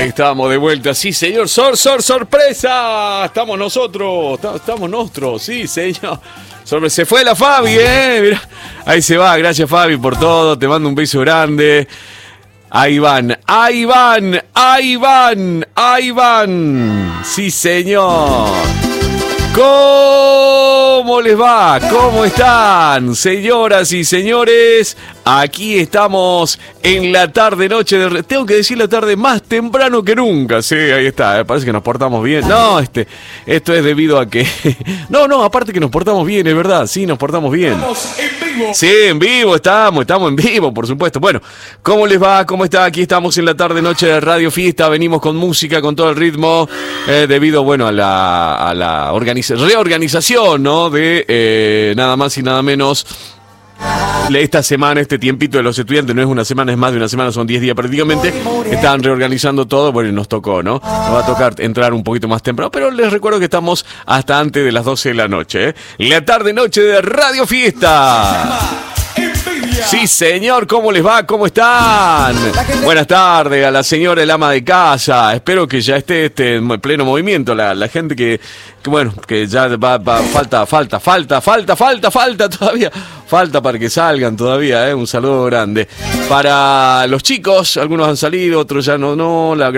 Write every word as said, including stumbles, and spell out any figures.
Ahí estamos de vuelta, sí señor, sor, sor, sorpresa, estamos nosotros, estamos nosotros, sí señor. Se fue la Fabi, eh, mirá. Ahí se va, gracias Fabi por todo, te mando un beso grande. Ahí van, ahí van, ahí van, ahí van, sí señor. ¿Cómo les va? ¿Cómo están, señoras y señores? Aquí estamos en la tarde noche de... Tengo que decir la tarde más temprano que nunca. Sí, ahí está, eh, parece que nos portamos bien. No, este, esto es debido a que... No, no, aparte que nos portamos bien, es verdad, sí, nos portamos bien. Estamos en vivo. Sí, en vivo estamos, estamos en vivo, por supuesto. Bueno, ¿cómo les va? ¿Cómo está? Aquí estamos en la tarde noche de Radio Fiesta, venimos con música, con todo el ritmo, eh, debido, bueno, a la, a la organiza- reorganización, ¿no? De eh, nada más y nada menos... Esta semana, este tiempito de los estudiantes, no es una semana, es más de una semana, son diez días prácticamente. Están reorganizando todo, bueno, y nos tocó, ¿no? Nos va a tocar entrar un poquito más temprano, pero les recuerdo que estamos hasta antes de las doce de la noche, ¿eh? La tarde-noche de Radio Fiesta. Sí, señor, ¿cómo les va? ¿Cómo están? Buenas tardes a la señora, el ama de casa. Espero que ya esté este, en pleno movimiento. La, la gente que, que, bueno, que ya va, va, falta, falta, falta, falta, falta, falta todavía. Falta para que salgan todavía, ¿eh? Un saludo grande. Para los chicos, algunos han salido, otros ya no, no. La